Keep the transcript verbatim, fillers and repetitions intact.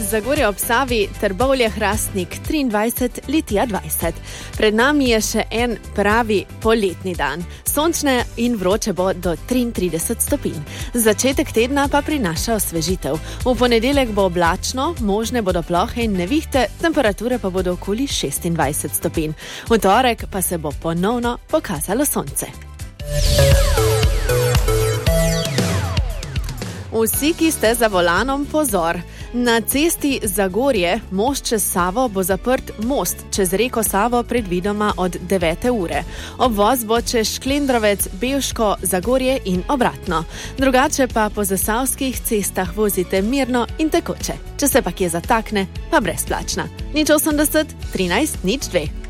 Zagorje ob Savi, Trbovlje, Hrastnik triindvajset, Litija dvajset. Pred nami je še en pravi poletni dan. Sončne in vroče bo do triintrideset stopinj. Začetek tedna pa prinaša osvežitev. V ponedeljek bo oblačno, možne bodo plohe in nevihte, temperature pa bodo okoli šestindvajset stopinj. V torek pa se bo ponovno pokazalo sonce. Vsi, ki ste za volanom, pozor. Na cesti Zagorje, most čez Savo, bo zaprt most čez reko Savo predvidoma od devete ure. Obvoz bo čez Šklendrovec, Bevško, Zagorje in obratno. Drugače pa po zasavskih cestah vozite mirno in tekoče. Če se pa kje zatakne, pa brezplačna. nič osemdeset, trinajst, nič dve.